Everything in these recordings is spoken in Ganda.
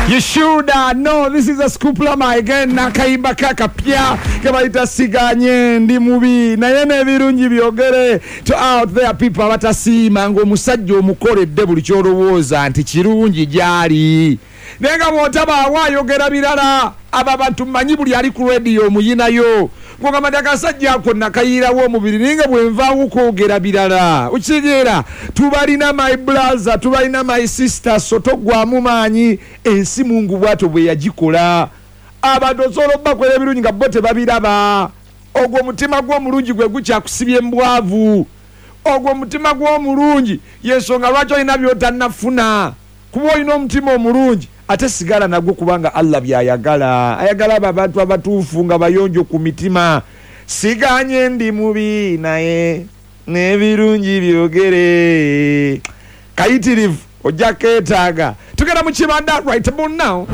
You should know this is a Scoopla again nakayimba kakapya kebayita siganye ndi mubi naye n'ebirungi byogere to out there people abatasiima ng'omusajja omukoledde buli kyolowooza nti kirungi gyali nenga bw'otaba awayogera birala abo abantu mmanyi buli ali ku radio omuyinayo ng'ogamba nti akasajja ako nakayiirawo omubiri ninga bwe nvaawo kwogera birala okitegeera tubalina my brother tubalina my sister so toggwamu maanyi ensi Mungu bw'atyo bwe yagikola abantu osobola obbakola ebirungi nga bo tebabiraba ogwo omutima gw'omulungi gwe gukyakusibye embwavu ogwo omutima gw'omulungi yensonga lwaki olina by'otannafuna kuba olina omutima omulungi ate sigala nagwo kubanga Allah byayagala ayagala abantu abatuufu nga bayonjo ku mitima siganye ndi mubi naye n'ebirungi byogere kayitirivu ojja keetaaga tugenda mu kibanda right about now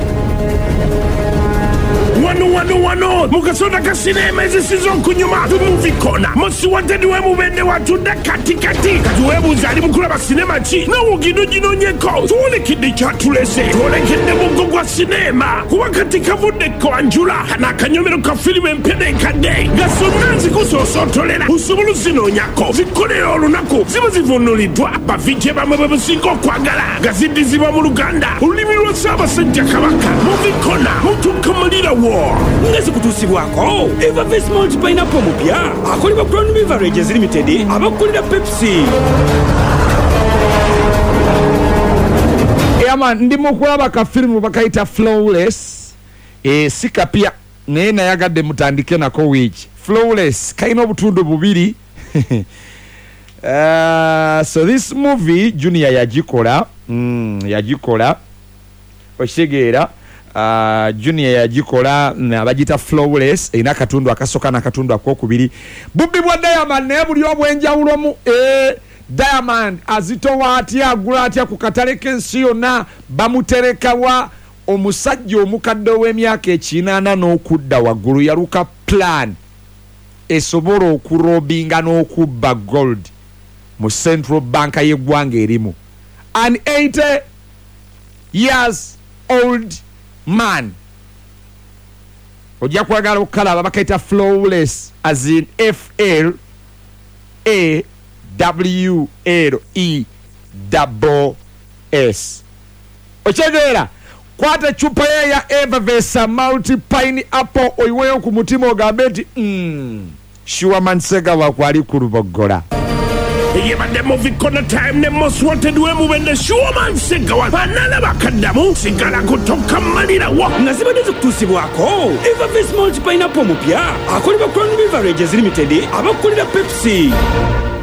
wano mukasonda kasinema ezisiza okunyuma movie corner mosi wanted we mubende watunda katikati katuwebuuza ali mukulaba sinema ki nawugino ginonyeko tuwulekidde kyatulese tuwolekedde mugo gwa sinema kuba kati kavuddeko anjula kana akanyomero ka filimu empya n'enkadde nga zonna nzikusoosotolera osobola ozinoonyako zikolera olunaku ziba zivunuliddwa bavije bamwe bwe businga okwagala nga ziddizibwa mu Luganda olulimi lwa Ssaabasajja Kabaka movie corner mutukamalira wo ngezi kutusibwako Everfest Malt Pineapple mupya akolebwa Crown Beverages Limited abakulira Pepsi. Man ndi mukulaba ka filimu bakayita Flawless sikapya naye nayagadde mutandike nako wiki Flawless kayina obutundu bubiri so this movie Junior yagikola okitegeera Junior yagikola abagita Flawless ina katundu akasoka na katundu akokubiri bubbi bwa Diamond naye buli obwenjawulo mu Diamond azitowa atya agula atya ku katale k'ensi yonna bamuterekawa omusajja omukadde w'emyaka 80 n'okudda waggulu yaluka plan esobola okurobinga n'okubba gold mu Central Bank y'eggwanga erimu an 80 years old man ojja kwagala okukalaba bakaita Flawless as in FLAWLESS ochegeera kwata chupa ya Everfest Malt Pineapple oyiweyo ku mutima ogambe nti sure man Sega wakwali ku Lubogola yebadde movie corner time ne most wanted we mubende sure man Sega wa banana bakaddamu sigala kutoka malirawo nga zibadde zikutusibwako Everfest Malt Pineapple mupya akolebwa Crown Beverages Limited abakulira Pepsi.